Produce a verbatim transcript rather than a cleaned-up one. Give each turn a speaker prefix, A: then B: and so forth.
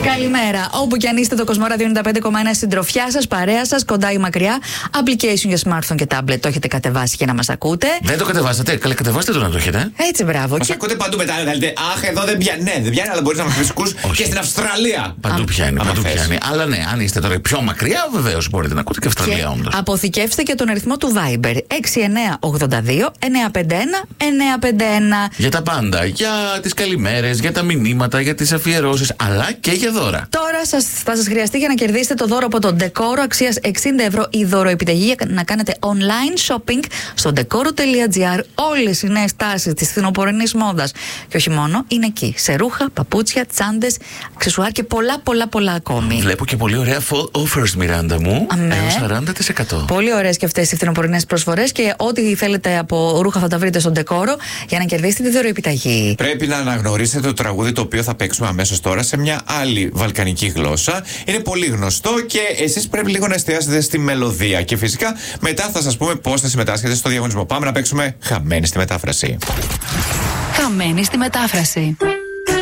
A: Καλημέρα. Όπου και αν είστε, το Κοσμοράδιο ενενήντα πέντε κόμμα ένα συντροφιά σας, παρέα σας, κοντά ή μακριά. Application για smartphone και tablet το έχετε κατεβάσει για να μας ακούτε.
B: Δεν το κατεβάσατε. Καλέ, κατεβάστε το να το έχετε.
A: Έτσι, μπράβο.
C: Μας
A: Και...
C: ακούτε παντού μετά. Λέτε, αχ, εδώ δεν πιάνει. Ναι, δεν πιάνει, αλλά μπορεί να μας ακούς και στην Αυστραλία.
B: Παντού πιάνει, παντού
C: θες.
B: πιάνει. Αλλά ναι, αν είστε τώρα πιο μακριά, βεβαίως μπορείτε να ακούτε και Αυστραλία όντως.
A: Αποθηκεύστε και τον αριθμό του Viber έξι εννιά ογδόντα δύο εννιά πέντε ένα εννιά πέντε ένα.
B: Για τα πάντα. Για τις καλημέρες, για τα μηνύματα, για τις αφιερώσεις, αλλά και για δώρα.
A: Τώρα σας, θα σας χρειαστεί για να κερδίσετε το δώρο από το Decoro αξίας εξήντα ευρώ η δωροεπιταγή για να κάνετε online shopping στο decoro.gr. Όλες οι νέες τάσεις της φθινοπορεινής μόδας. Και όχι μόνο, είναι εκεί. Σε ρούχα, παπούτσια, τσάντες, αξεσουάρ και πολλά πολλά πολλά ακόμη.
B: Βλέπω και πολύ ωραία fall offers, Μιράντα μου.
A: Αμέ.
B: Έως σαράντα τοις εκατό.
A: Πολύ ωραίες και αυτές οι φθινοπορεινές προσφορές και ό,τι θέλετε από ρούχα θα τα βρείτε στο Decoro για να κερδίσετε τη δωροεπιταγή.
C: Πρέπει να αναγνωρίσετε το τραγούδι το οποίο θα παίξουμε αμέσως τώρα σε μια άλλη βαλκανική γλώσσα. Είναι πολύ γνωστό και εσείς πρέπει λίγο να εστιάσετε στη μελωδία. Και φυσικά μετά θα σας πούμε πώς θα συμμετάσχετε στο διαγωνισμό. Πάμε να παίξουμε Χαμένοι στη μετάφραση.
A: Χαμένοι στη μετάφραση.